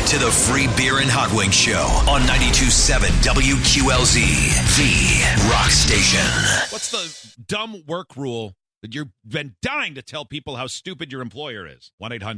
to the Free Beer and Hot Wings Show on 92.7 WQLZ, the rock station. What's the dumb work rule that you've been dying to tell people how stupid your employer is?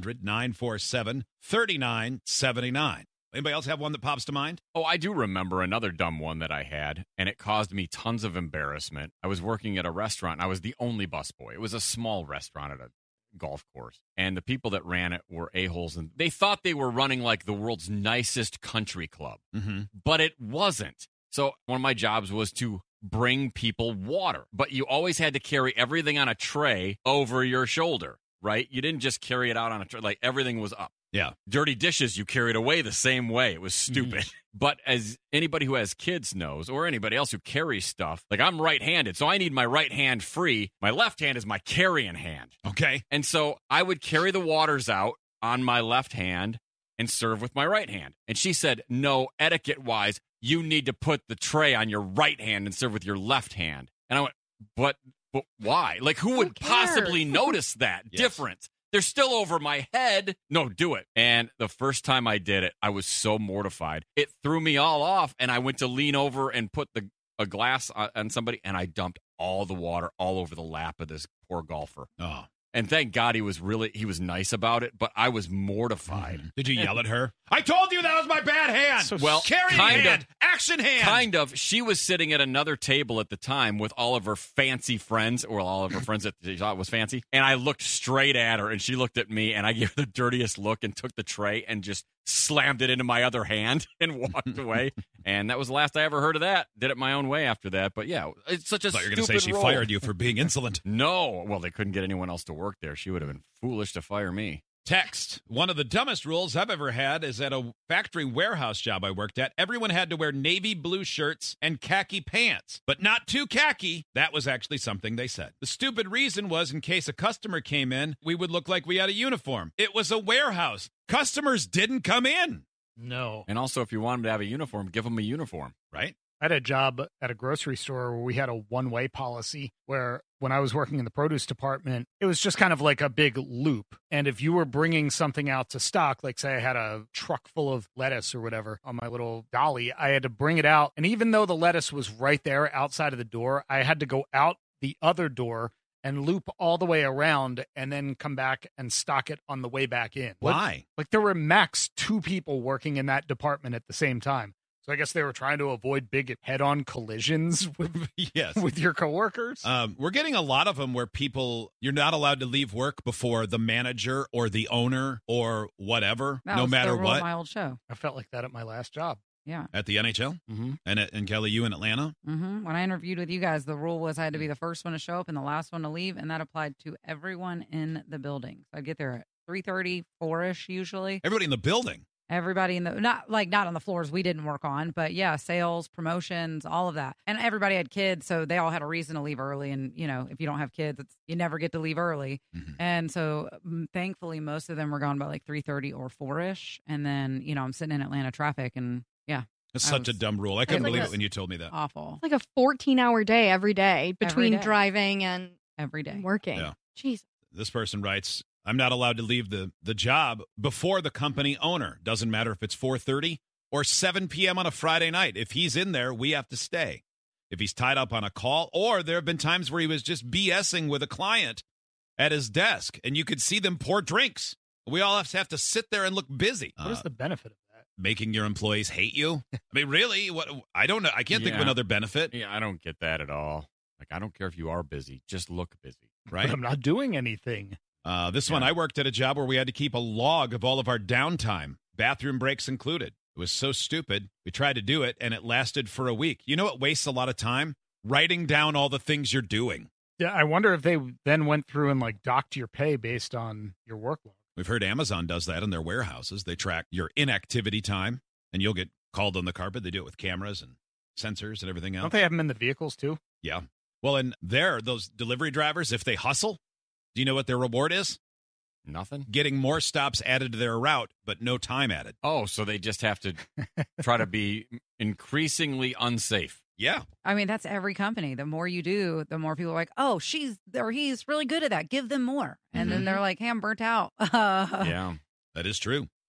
1-800-947-3979. Anybody else have one that pops to mind? Oh, I do remember another dumb one that I had, and it caused me tons of embarrassment. I was working at a restaurant, and I was the only busboy. It was a small restaurant at a golf course, and the people that ran it were a-holes, and they thought they were running like the world's nicest country club, but it wasn't. So one of my jobs was to bring people water, but you always had to carry everything on a tray over your shoulder, right? You didn't just carry it out on a tray. Like, everything was up. Yeah. Dirty dishes, you carried away the same way. It was stupid. But as anybody who has kids knows, or anybody else who carries stuff, like, I'm right-handed, so I need my right hand free. My left hand is my carrying hand. Okay. And so I would carry the waters out on my left hand and serve with my right hand. And she said, no, etiquette-wise, you need to put the tray on your right hand and serve with your left hand. And I went, but why? Like, who would possibly notice that difference? They're still over my head. No, do it. And the first time I did it, I was so mortified. It threw me all off, and I went to lean over and put a glass on somebody, and I dumped all the water all over the lap of this poor golfer. Oh. And thank God he was nice about it, but I was mortified. Did you yell at her? I told you that was my bad hand. So, well, carrying hand, action hand. Kind of. She was sitting at another table at the time with all of her fancy friends, or all of her friends that she thought was fancy. And I looked straight at her, and she looked at me, and I gave her the dirtiest look and took the tray and just slammed it into my other hand and walked away. And that was the last I ever heard of that. Did it my own way after that. But yeah, it's such a stupid role. You're going to say she fired you for being insolent. No. Well, they couldn't get anyone else to work there. She would have been foolish to fire me. Text. One of the dumbest rules I've ever had is at a factory warehouse job I worked at. Everyone had to wear navy blue shirts and khaki pants, but not too khaki. That was actually something they said. The stupid reason was in case a customer came in, we would look like we had a uniform. It was a warehouse. Customers didn't come in. No. And also, if you want them to have a uniform, give them a uniform. Right? I had a job at a grocery store where we had a one-way policy where when I was working in the produce department, it was just kind of like a big loop. And if you were bringing something out to stock, like say I had a truck full of lettuce or whatever on my little dolly, I had to bring it out. And even though the lettuce was right there outside of the door, I had to go out the other door and loop all the way around and then come back and stock it on the way back in. Why? Like there were max 2 people working in that department at the same time. So I guess they were trying to avoid big head-on collisions with with your coworkers. We're getting a lot of them where you're not allowed to leave work before the manager or the owner or whatever, that no was matter the rule what. of my old show. I felt like that at my last job. Yeah. At the NHL? Mm-hmm. And Kelly, you in Atlanta? Mm-hmm. When I interviewed with you guys, the rule was I had to be the first one to show up and the last one to leave, and that applied to everyone in the building. So I'd get there at 3:30, 4-ish usually. Everybody in the building? Everybody in the, not on the floors we didn't work on, but yeah, sales, promotions, all of that. And everybody had kids, so they all had a reason to leave early. And, if you don't have kids, you never get to leave early. Mm-hmm. And so thankfully, most of them were gone by like 3:30 or 4-ish. And then, I'm sitting in Atlanta traffic and yeah. That's such a dumb rule. I couldn't like believe it when you told me that. Awful. It's like a 14-hour day every day between Every day. driving and Every day. working. Yeah. Jeez. This person writes, I'm not allowed to leave the job before the company owner. Doesn't matter if it's 4:30 or 7 p.m. on a Friday night. If he's in there, we have to stay. If he's tied up on a call, or there have been times where he was just BSing with a client at his desk, and you could see them pour drinks. We all have to sit there and look busy. What is the benefit of that? Making your employees hate you? I mean, really? What? I don't know. I can't think of another benefit. Yeah, I don't get that at all. Like, I don't care if you are busy. Just look busy. Right? But I'm not doing anything. This one, I worked at a job where we had to keep a log of all of our downtime, bathroom breaks included. It was so stupid. We tried to do it, and it lasted for a week. You know what wastes a lot of time? Writing down all the things you're doing. Yeah, I wonder if they then went through and docked your pay based on your workload. We've heard Amazon does that in their warehouses. They track your inactivity time, and you'll get called on the carpet. They do it with cameras and sensors and everything else. Don't they have them in the vehicles too? Yeah. Well, and those delivery drivers, if they hustle, do you know what their reward is? Nothing? Getting more stops added to their route, but no time added. Oh, so they just have to try to be increasingly unsafe. Yeah. I mean, that's every company. The more you do, the more people are like, oh, she's or he's really good at that. Give them more. And then they're like, hey, I'm burnt out. Yeah. That is true.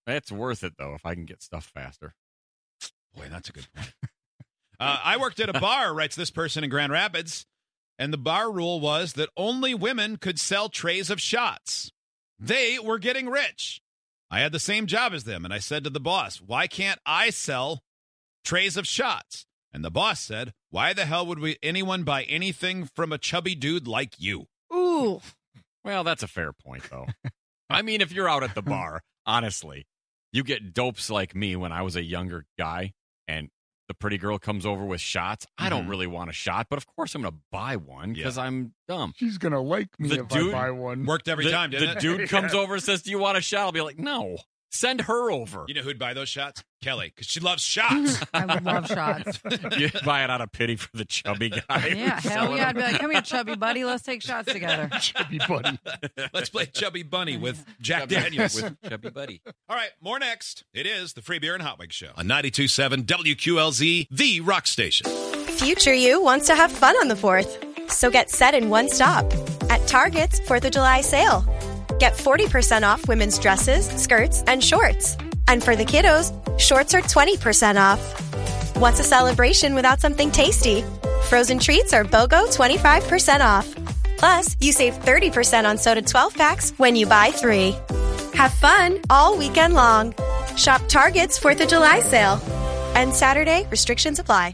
It's worth it, though, if I can get stuff faster. Boy, that's a good point. I worked at a bar, writes this person in Grand Rapids, and the bar rule was that only women could sell trays of shots. They were getting rich. I had the same job as them, and I said to the boss, why can't I sell trays of shots? And the boss said, why the hell would anyone buy anything from a chubby dude like you? Ooh. Well, that's a fair point, though. I mean, if you're out at the bar, honestly, you get dopes like me when I was a younger guy, and the pretty girl comes over with shots. I don't really want a shot, but of course I'm going to buy one because I'm dumb. She's going to like me if I buy one. Worked every time, didn't it? The dude comes over and says, do you want a shot? I'll be like, no. Send her over. You know who'd buy those shots? Kelly, because she loves shots. I would love shots. You buy it out of pity for the chubby guy. Yeah, hell yeah. I'd be like, come here, chubby buddy. Let's take shots together. Chubby buddy. Let's play Chubby Bunny with Jack Daniels. With Chubby Buddy. All right, more next. It is the Free Beer and Hot Wings Show on 92.7 WQLZ, the rock station. Future you wants to have fun on the 4th. So get set in one stop. At Target's 4th of July sale. Get 40% off women's dresses, skirts, and shorts. And for the kiddos, shorts are 20% off. What's a celebration without something tasty? Frozen treats are BOGO 25% off. Plus, you save 30% on soda 12-packs when you buy 3. Have fun all weekend long. Shop Target's 4th of July sale. And Saturday, restrictions apply.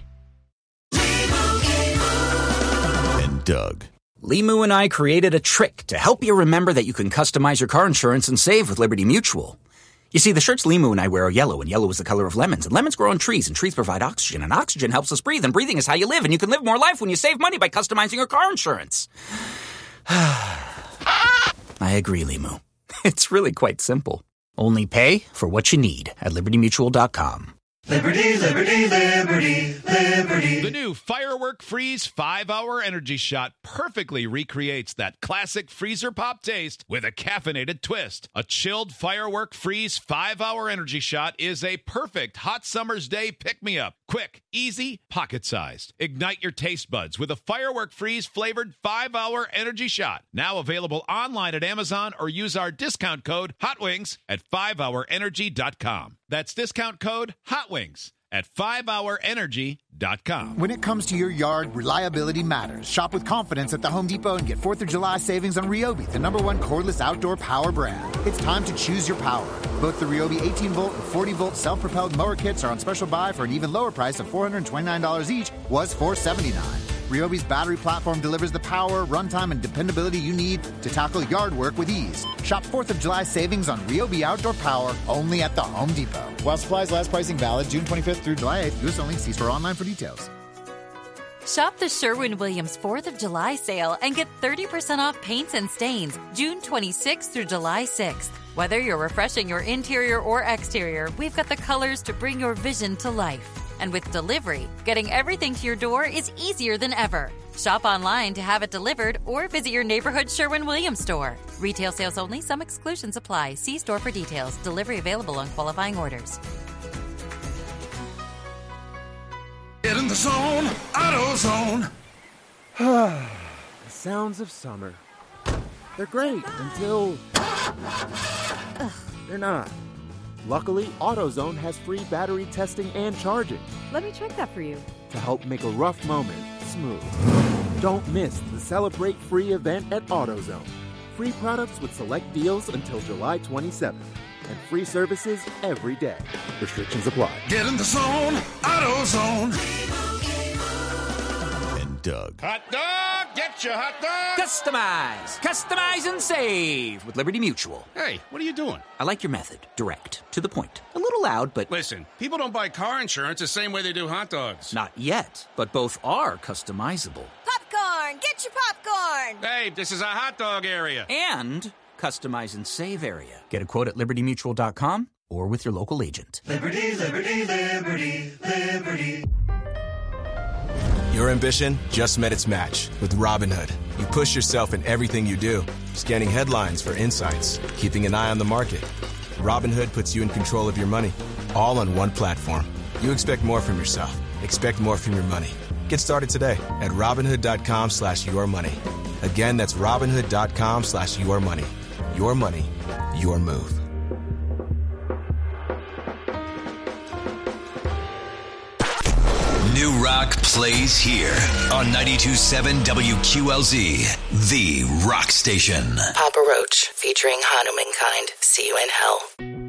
And Doug. Limu and I created a trick to help you remember that you can customize your car insurance and save with Liberty Mutual. You see, the shirts Limu and I wear are yellow, and yellow is the color of lemons. And lemons grow on trees, and trees provide oxygen. And oxygen helps us breathe, and breathing is how you live. And you can live more life when you save money by customizing your car insurance. I agree, Limu. It's really quite simple. Only pay for what you need at LibertyMutual.com. Liberty, liberty, liberty, liberty. The new Firework Freeze 5-Hour Energy Shot perfectly recreates that classic freezer pop taste with a caffeinated twist. A chilled Firework Freeze 5-Hour Energy Shot is a perfect hot summer's day pick-me-up. Quick, easy, pocket-sized. Ignite your taste buds with a Firework Freeze flavored 5-Hour Energy Shot. Now available online at Amazon or use our discount code HOTWINGS at 5hourenergy.com. That's discount code HOTWINGS at 5hourenergy.com. When it comes to your yard, reliability matters. Shop with confidence at the Home Depot and get 4th of July savings on Ryobi, the #1 cordless outdoor power brand. It's time to choose your power. Both the Ryobi 18-volt and 40-volt self-propelled mower kits are on special buy for an even lower price of $429 each, was $479. Ryobi's battery platform delivers the power, runtime, and dependability you need to tackle yard work with ease. Shop 4th of July savings on Ryobi outdoor power only at the Home Depot. While supplies last, pricing valid June 25th through July 8th. U.S. only. See store online for details. Shop the Sherwin-Williams 4th of July sale and get 30% off paints and stains June 26th through July 6th. Whether you're refreshing your interior or exterior, we've got the colors to bring your vision to life. And with delivery, getting everything to your door is easier than ever. Shop online to have it delivered or visit your neighborhood Sherwin-Williams store. Retail sales only. Some exclusions apply. See store for details. Delivery available on qualifying orders. Get in the zone, AutoZone. The sounds of summer. They're great until they're not. Luckily, AutoZone has free battery testing and charging Let me check that for you. to help make a rough moment smooth. Don't miss the Celebrate Free event at AutoZone. Free products with select deals until July 27th. And free services every day. Restrictions apply. Get in the zone, AutoZone. And Doug. Hot dog, get your hot dog. Customize and save with Liberty Mutual. Hey, what are you doing? I like your method. Direct, to the point. A little loud, but Listen, people don't buy car insurance the same way they do hot dogs. not yet. But both are customizable. Popcorn! Get your popcorn! Hey, this is a hot dog area. And customize and save area. Get a quote at LibertyMutual.com or with your local agent. Liberty, liberty, liberty, liberty. Your ambition just met its match with Robinhood. You push yourself in everything you do, scanning headlines for insights, keeping an eye on the market. Robinhood puts you in control of your money, all on one platform. You expect more from yourself. Expect more from your money. Get started today at Robinhood.com/yourmoney. Again, that's Robinhood.com/yourmoney. Your money, your move. New rock plays here on 92.7 WQLZ, the rock station. Papa Roach featuring Hanuman Kind. See you in hell.